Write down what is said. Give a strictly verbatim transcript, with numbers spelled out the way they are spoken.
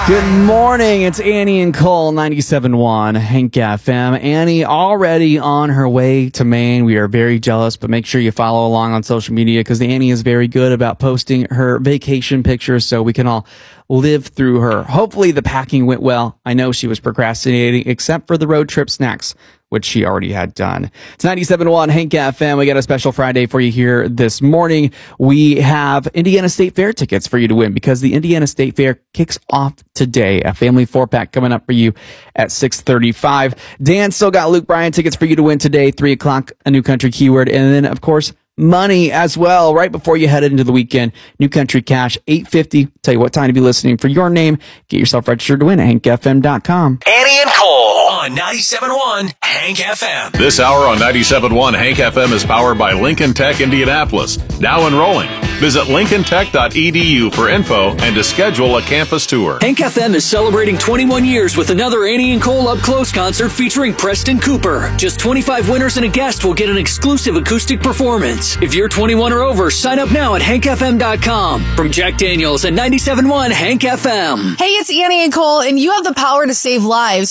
Good morning. It's Annie and Cole, ninety-seven point one Hank F M. Annie already on her way to Maine. We are very jealous, but make sure you follow along on social media because Annie is very good about posting her vacation pictures so we can all live through her. Hopefully the packing went well. I know she was procrastinating except for the road trip snacks, which she already had done. It's ninety-seven point one Hank F M. We got a special Friday for you here this morning. We have Indiana State Fair tickets for you to win because the Indiana State Fair kicks off today. A family four-pack coming up for you at six thirty-five. Dan still got Luke Bryan tickets for you to win today, three o'clock, a New Country keyword. And then, of course, money as well right before you head into the weekend. New Country Cash, eight fifty. Tell you what time to be listening for your name. Get yourself registered to win at hank f m dot com. Annie and Cole on ninety-seven point one Hank F M. This hour on ninety-seven point one Hank F M is powered by Lincoln Tech Indianapolis. Now enrolling. Visit lincoln tech dot e d u for info and to schedule a campus tour. Hank F M is celebrating twenty-one years with another Annie and Cole Up Close concert featuring Preston Cooper. Just twenty-five winners and a guest will get an exclusive acoustic performance. If you're twenty-one or over, sign up now at hank f m dot com. From Jack Daniels and ninety-seven point one Hank F M. Hey, it's Annie and Cole, and you have the power to save lives.